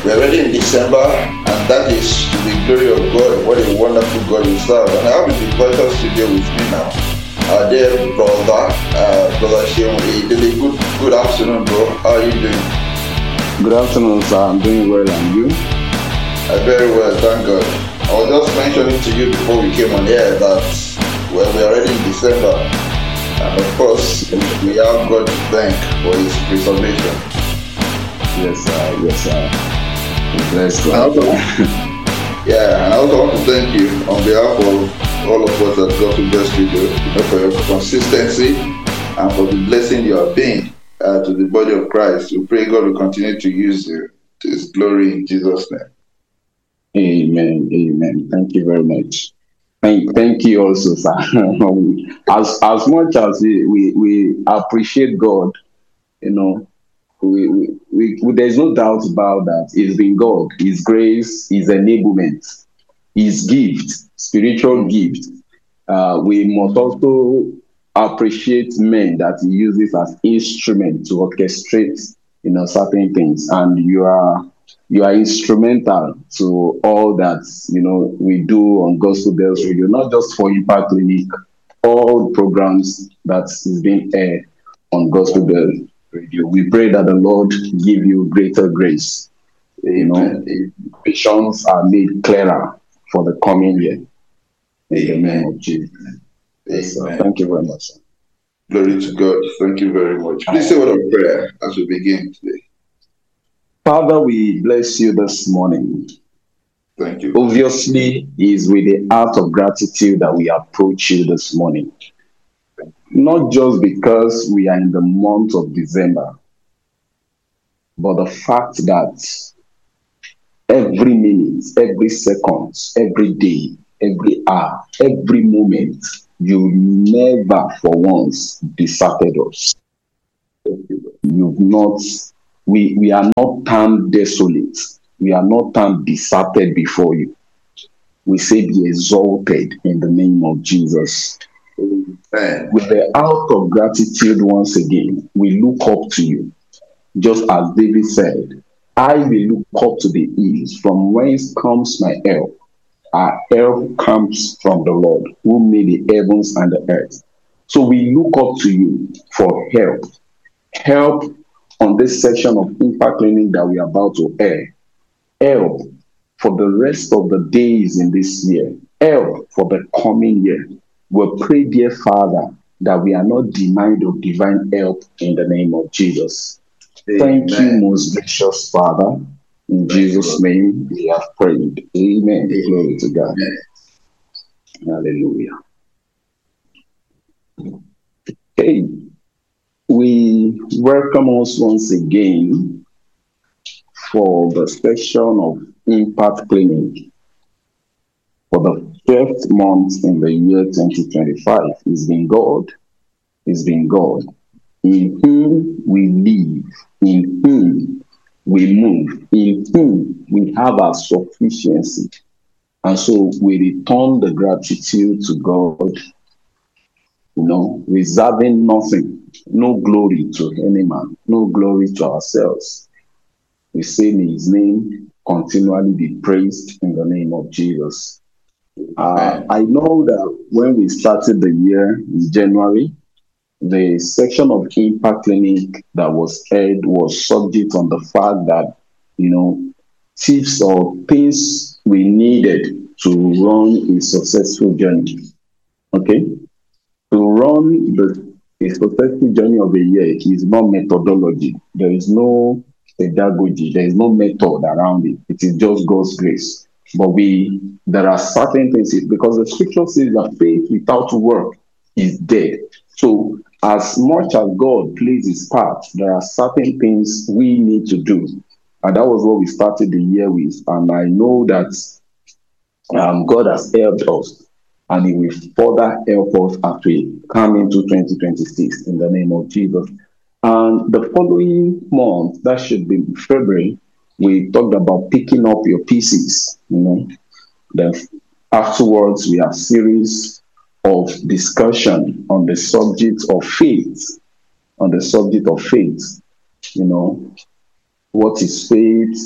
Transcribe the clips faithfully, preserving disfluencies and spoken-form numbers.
We're already in December, and that is to the glory of God. What a wonderful God we serve. And I have the Vital Studio with me now. Our dear brother, uh, Brother Sheon, good, good afternoon, bro. How are you doing? Good afternoon, sir. I'm doing well, and you? Uh, very well, thank God. I was just mentioning to you before we came on air that well, we're already in December. And of course, we have God to thank for His preservation. Yes, sir. Yes, sir. Bless God. Yeah, and I also want to thank you on behalf of all of us at Gospel Best Studio, you know, for your consistency and for the blessing you have been uh, to the body of Christ. We pray God will continue to use you to His glory in Jesus' name. Amen. Amen. Thank you very much. Thank, thank you also, sir. as as much as we, we, we appreciate God, you know, we, we, we, there's no doubt about that. It's been God, His grace, His enablement, His gift, spiritual gift. Uh, we must also appreciate men that He uses as instruments to orchestrate, you know, certain things. And you are you are instrumental to all that, you know, we do on Gospel Bells Radio, not just for Impact Clinic, all programs that is being aired on Gospel Bells Radio. We pray that the Lord give you greater grace. You know, visions are made clearer for the coming year. In the name of Jesus. Yes, sir. Thank you very much, sir. Glory to God. Thank you very much. Please say a word of prayer as we begin today. Father, we bless you this morning. Thank you. Obviously, it is with the heart of gratitude that we approach you this morning. Not just because we are in the month of December, but the fact that every minute, every second, every day, every hour, every moment, you never for once deserted us. You've not, we, we are not turned desolate. We are not turned deserted before you. We say be exalted in the name of Jesus. Amen. With the heart of gratitude once again, we look up to you. Just as David said, I will look up to the hills, from whence comes my help. Our help comes from the Lord, who made the heavens and the earth. So we look up to you for help. Help on this section of Impact Clinic that we are about to air. Help for the rest of the days in this year. Help for the coming year. We pray, dear Father, that we are not denied of divine help in the name of Jesus. Amen. Thank you, most gracious Father. In Thank Jesus' you, name we have prayed. Amen. Amen. Glory to God. Amen. Hallelujah. Okay. We welcome us once again for the section of Impact Clinic for the twelfth month in the year twenty twenty-five. It's been God. It's been God. In whom we live, in whom we move, in whom we have our sufficiency. And so we return the gratitude to God, you know, reserving nothing, no glory to any man, no glory to ourselves. We say may His name continually be praised in the name of Jesus. Uh, I know that when we started the year in January, the section of Impact Clinic that was aired was subject on the fact that, you know, tips or things we needed to run a successful journey. Okay? To run the a successful journey of a year is not methodology. There is no pedagogy. There is no method around it. It is just God's grace. But we, there are certain things, because the scripture says that faith without work is dead. So as much as God plays His part, there are certain things we need to do. And that was what we started the year with. And I know that um, God has helped us, and He will further help us as we come into twenty twenty-six in the name of Jesus. And the following month, that should be February, we talked about picking up your pieces. You know, then afterwards we have series of discussion on the subject of faith, on the subject of faith. You know, what is faith?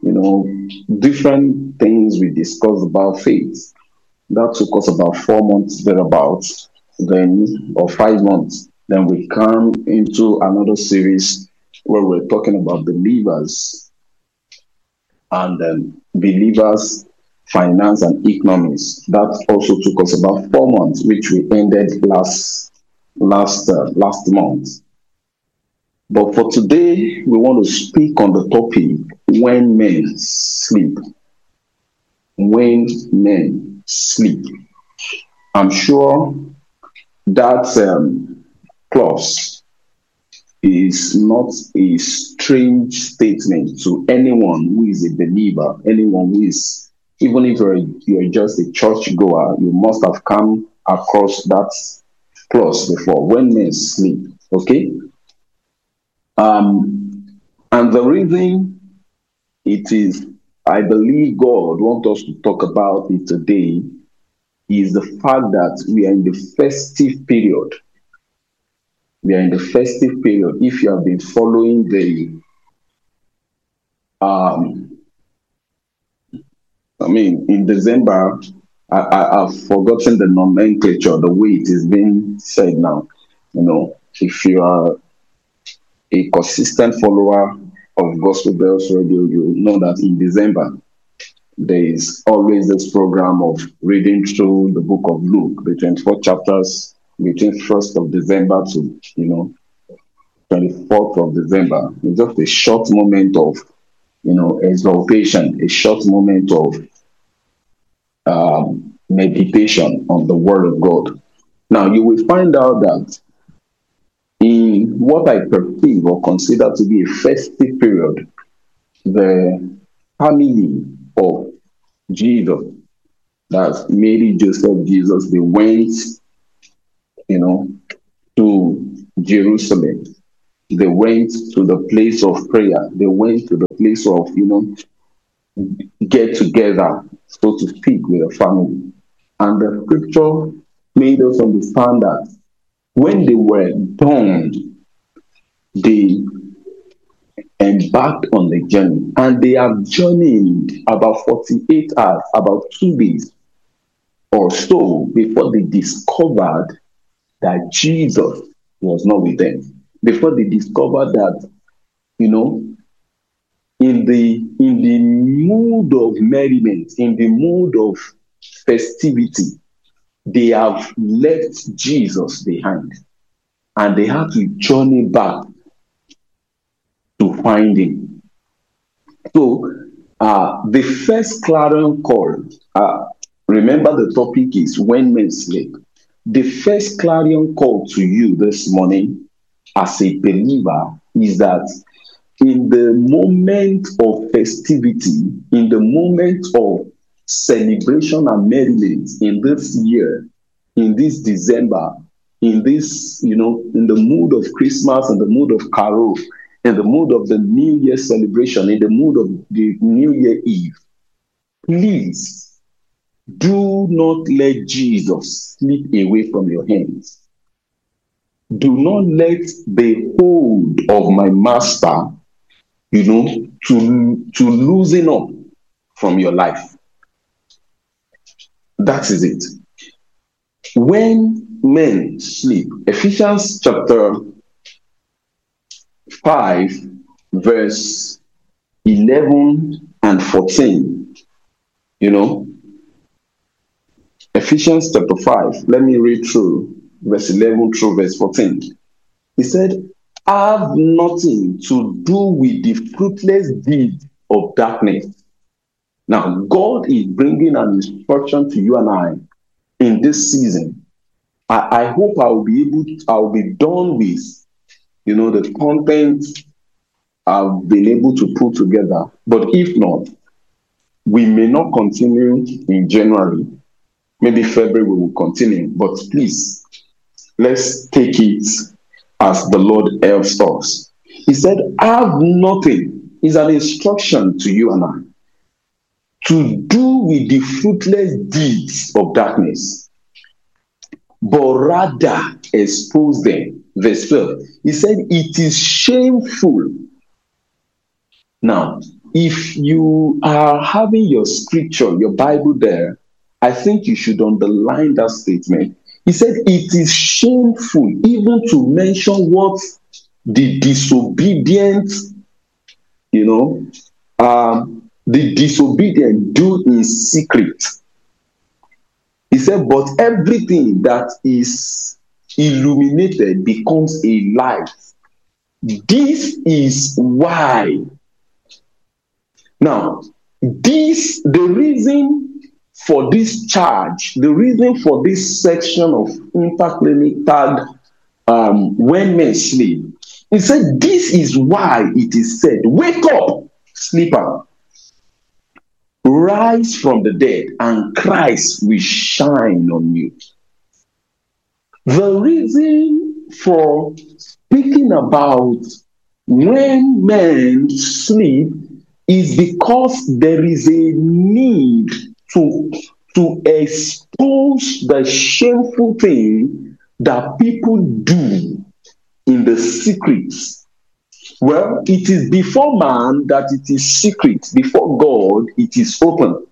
you know, different things we discussed about faith. That took us about four months thereabouts, then or five months. Then we come into another series where we're talking about believers and um, believers, finance and economics. That also took us about four months, which we ended last last uh, last month. But for today, we want to speak on the topic when men sleep. When men sleep. I'm sure that um, clause is not a strange statement to anyone who is a believer, anyone who is, even if you're, you're just a church goer, you must have come across that clause before. When men sleep, okay? Um, and the reason it is, I believe God wants us to talk about it today is the fact that we are in the festive period. We are in the festive period. If you have been following the, um, I mean, in December, I, I, I've forgotten the nomenclature, the way it is being said now. You know, if you are a consistent follower of Gospel Bells Radio, you know that in December, there is always this program of reading through the book of Luke, the twenty-four chapters, between first of December to, you know, twenty-fourth of December. It's just a short moment of, you know, exaltation, a short moment of um, meditation on the Word of God. Now, you will find out that in what I perceive or consider to be a festive period, the family of Jesus, that's Mary, Joseph, Jesus, they went, you know, to Jerusalem. They went to the place of prayer. They went to the place of, you know, get together, so to speak, with the family. And the scripture made us understand that when they were done, they embarked on the journey, and they have journeyed about forty-eight hours, about two days or so, before they discovered that Jesus was not with them. Before they discovered that, you know, in the in the mood of merriment, in the mood of festivity, they have left Jesus behind, and they had to journey back to find him. So, uh, the first clarion call, uh, remember the topic is when men sleep. The first clarion call to you this morning as a believer is that in the moment of festivity, in the moment of celebration and merriment in this year, in this December, in this, you know, in the mood of Christmas, in the mood of Carol, in the mood of the New Year celebration, in the mood of the New Year Eve, please do not let Jesus slip away from your hands. Do not let the hold of my master, you know, to, to loosen up from your life. That is it. When men sleep, Ephesians chapter five, verse eleven and fourteen, you know, Ephesians chapter five, let me read through verse eleven through verse fourteen. He said, have nothing to do with the fruitless deeds of darkness. Now, God is bringing an instruction to you and I in this season. I, I hope I will be able to, I will be done with, you know, the content I've been able to put together. But if not, we may not continue in January. Maybe February we will continue. But please, let's take it as the Lord helps us. He said, have nothing is an instruction to you and I to do with the fruitless deeds of darkness, but rather expose them. Verse twelve, he said, it is shameful. Now, if you are having your scripture, your Bible there, I think you should underline that statement. He said, it is shameful even to mention what the disobedient, you know, um, the disobedient do in secret. He said, but everything that is illuminated becomes a light. This is why. Now, this, the reason for this charge, the reason for this section of Impact Clinic tagged um, When Men Sleep, he said, this is why it is said, wake up, sleeper. Rise from the dead, and Christ will shine on you. The reason for speaking about when men sleep is because there is a need to, to expose the shameful thing that people do in the secrets. Well, it is before man that it is secret. Before God, it is open.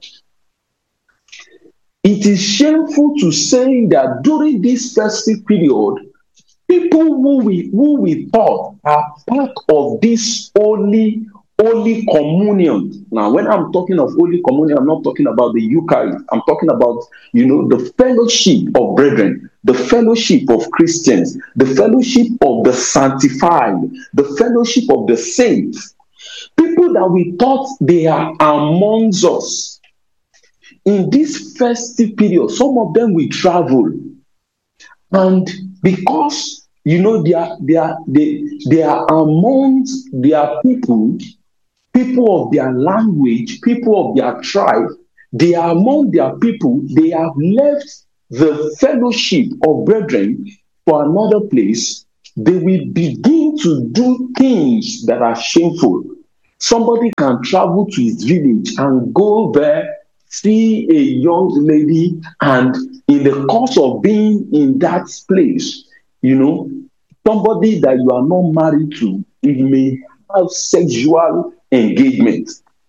It is shameful to say that during this festive period, people who we, who we thought are part of this holy, holy communion. Now, when I'm talking of holy communion, I'm not talking about the Eucharist. I'm talking about, you know, the fellowship of brethren, the fellowship of Christians, the fellowship of the sanctified, the fellowship of the saints. People that we thought they are amongst us. In this festive period, some of them will travel. And because, you know, they are, they are, they, they are amongst their people, people of their language, people of their tribe, they are among their people, they have left the fellowship of brethren for another place. They will begin to do things that are shameful. Somebody can travel to his village and go there, see a young lady, and in the course of being in that place, you know, somebody that you are not married to, it may have sexual engagement.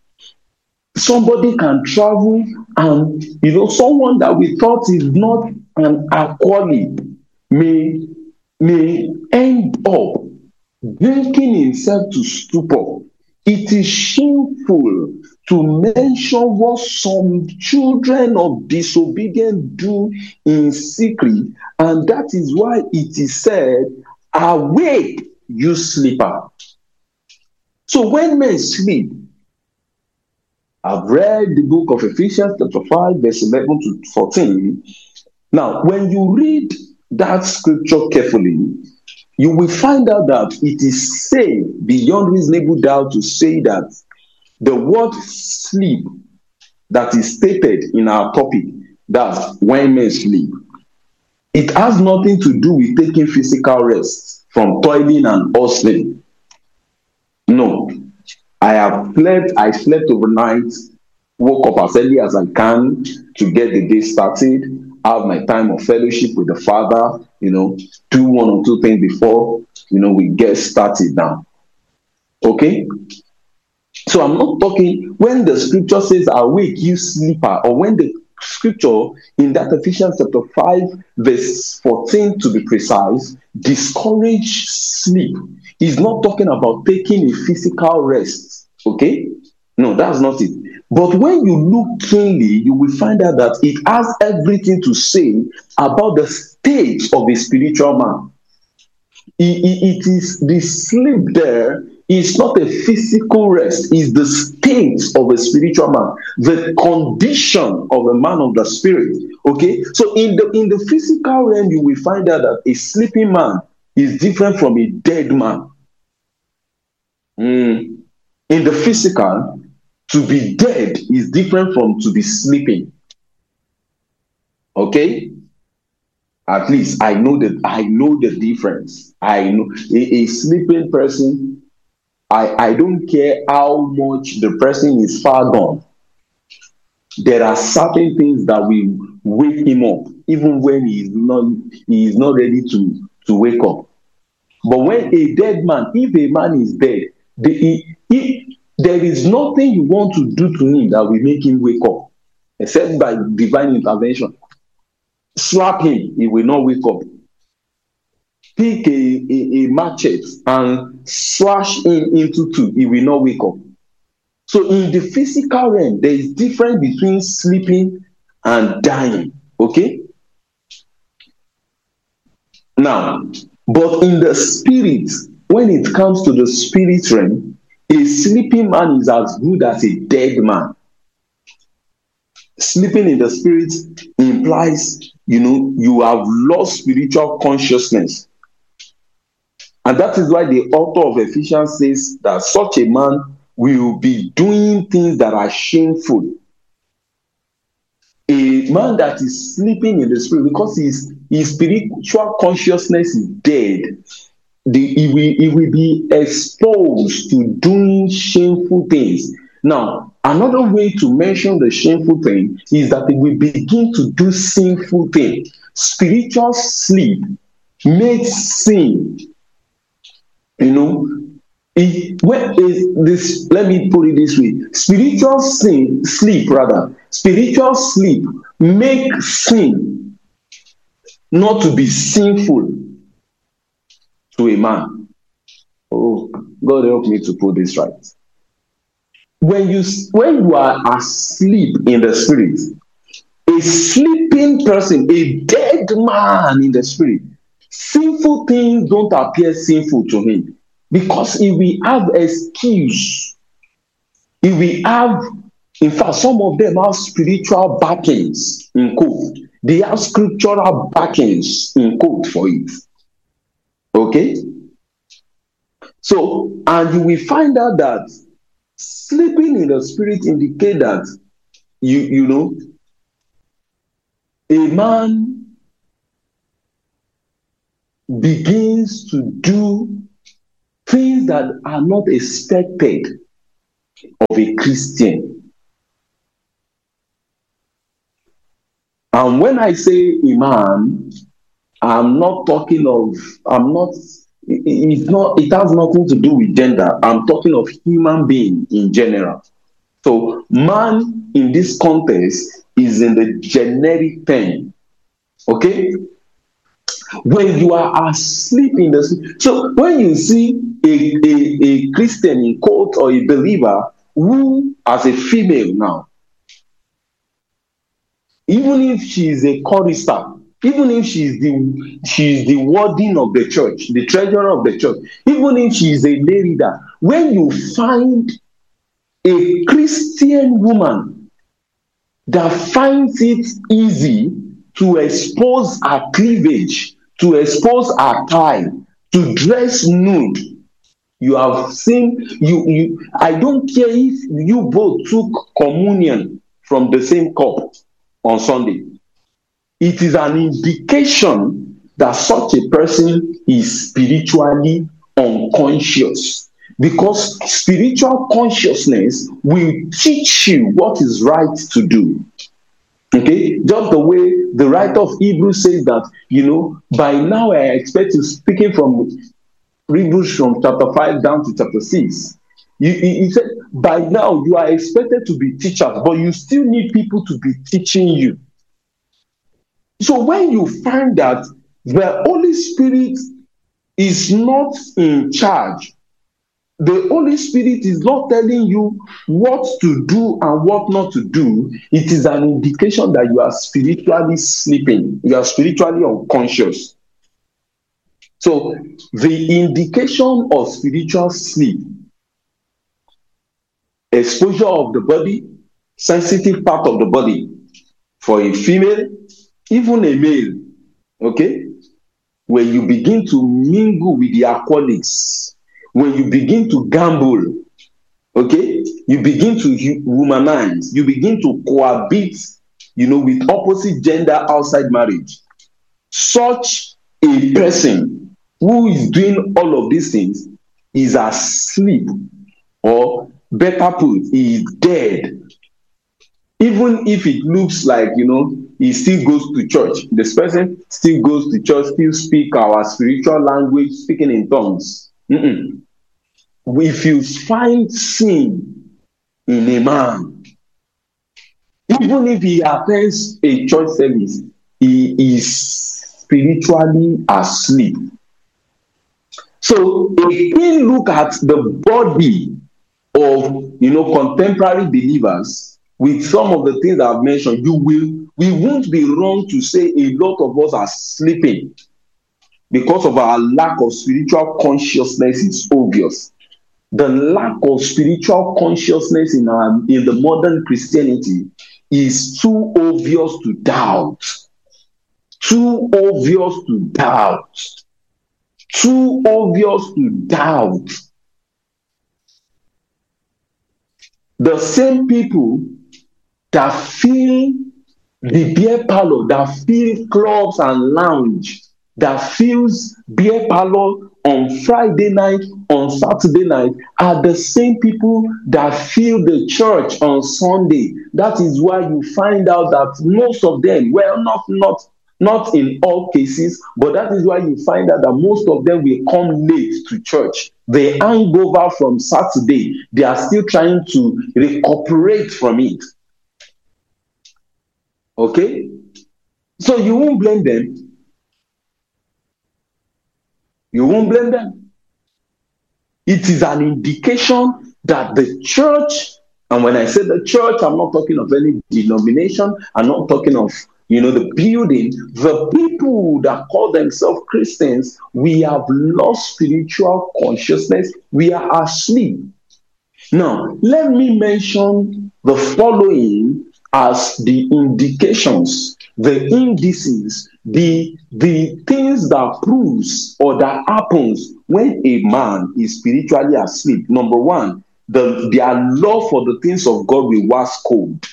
Somebody can travel and, you know, someone that we thought is not an alcoholic may, may end up drinking himself to stupor. It is shameful to mention what some children of disobedience do in secret, and that is why it is said, awake, you sleeper. So when men sleep, I've read the book of Ephesians chapter five, verse eleven to fourteen. Now, when you read that scripture carefully, you will find out that it is safe beyond reasonable doubt to say that the word sleep that is stated in our topic, that's when men sleep, it has nothing to do with taking physical rest from toiling and hustling. No. I have slept, I slept overnight, woke up as early as I can to get the day started, have my time of fellowship with the Father, you know, do one or two things before, you know, we get started now. Okay? So I'm not talking, when the scripture says, awake, you sleeper, or when the scripture in that Ephesians chapter five, verse fourteen to be precise, discourage sleep, is not talking about taking a physical rest. Okay? No, that's not it. But when you look keenly, you will find out that it has everything to say about the state of a spiritual man. It, it, it is the sleep there is not a physical rest, it's the state of a spiritual man, the condition of a man of the spirit. Okay? So in the in the physical realm, you will find out that a sleeping man is different from a dead man. Mm. In the physical, to be dead is different from to be sleeping. Okay? At least I know that I know the difference. I know a, a sleeping person, I, I don't care how much the person is far gone. There are certain things that will wake him up, even when he is not he is not ready to, to wake up. But when a dead man, if a man is dead, the he, he, There is nothing you want to do to him that will make him wake up, except by divine intervention. Slap him, he will not wake up. Pick a, a, a machete and slash him into two, he will not wake up. So in the physical realm, there is difference between sleeping and dying. Okay? Now, but in the spirit, when it comes to the spirit realm, a sleeping man is as good as a dead man. Sleeping in the spirit implies, you know, you have lost spiritual consciousness. And that is why the author of Ephesians says that such a man will be doing things that are shameful. A man that is sleeping in the spirit, because his, his spiritual consciousness is dead, the, he, will, he will be exposed to doing shameful things. Now, another way to mention the shameful thing is that he will begin to do sinful things. Spiritual sleep makes sin. You know, it, when is this? Let me put it this way: spiritual sin, sleep rather, spiritual sleep makes sin not to be sinful to a man. Oh, God help me to put this right. When you when you are asleep in the spirit, a sleeping person, a dead man in the spirit, sinful things don't appear sinful to him, because he will have excuse. He will have, in fact, some of them have spiritual backings in quote. They have scriptural backings in quote for it. Okay? So, and you will find out that sleeping in the spirit indicates that you, you know, a man begins to do things that are not expected of a Christian. And when I say a man, I'm not talking of, I'm not, it's not, it has nothing to do with gender. I'm talking of human being in general. So man in this context is in the generic term. Okay? When you are asleep in the, so when you see a, a, a Christian in quote or a believer who, as a female now, even if she is a chorister, even if she is the she is the warden of the church, the treasurer of the church, even if she is a lay reader, when you find a Christian woman that finds it easy to expose her cleavage, to expose her thigh, to dress nude, you have seen, you, you, I don't care if you both took communion from the same cup on Sunday. It is an indication that such a person is spiritually unconscious. Because spiritual consciousness will teach you what is right to do. Okay? Just the way the writer of Hebrews says that, you know, by now I expect you, speaking from Hebrews from chapter five down to chapter six. He, he, he said, by now you are expected to be teachers, but you still need people to be teaching you. So when you find that the Holy Spirit is not in charge, the Holy Spirit is not telling you what to do and what not to do, it is an indication that you are spiritually sleeping. You are spiritually unconscious. So the indication of spiritual sleep, exposure of the body, sensitive part of the body, for a female, even a male, okay? When you begin to mingle with the alcoholics, when you begin to gamble, okay, you begin to womanize, you begin to cohabit, you know, with opposite gender outside marriage. Such a person who is doing all of these things is asleep, or better put, he is dead. Even if it looks like, you know, he still goes to church. This person still goes to church, still speak our spiritual language, speaking in tongues. Mm-mm. if you find sin in a man, even if he attends a church service, he is spiritually asleep. So if we look at the body of, you know, contemporary believers with some of the things I've mentioned, you will we won't be wrong to say a lot of us are sleeping because of our lack of spiritual consciousness. Is obvious. The lack of spiritual consciousness in our in the modern Christianity is too obvious to doubt. Too obvious to doubt. Too obvious to doubt. The same people that fill the beer parlor, that fill clubs and lounge, that fills beer parlor on Friday night, on Saturday night, are the same people that fill the church on Sunday. That is why you find out that most of them, well, not not not in all cases, but that is why you find out that most of them will come late to church. They hangover from Saturday. They are still trying to recuperate from it. Okay? So you won't blame them. You won't blame them. It is an indication that the church, and when I say the church, I'm not talking of any denomination, I'm not talking of, you know, the building, the people that call themselves Christians, we have lost spiritual consciousness. We are asleep. Now, let me mention the following as the indications, the indices, the, the things that proves or that happens when a man is spiritually asleep. Number one, the, their love for the things of God will wax cold.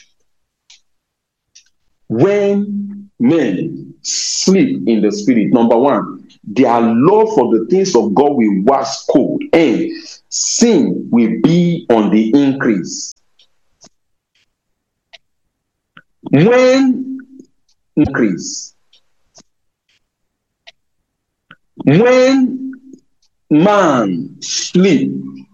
When men sleep in the spirit, number one, their love for the things of God will wax cold, and sin will be on the increase. When increase, when man sleep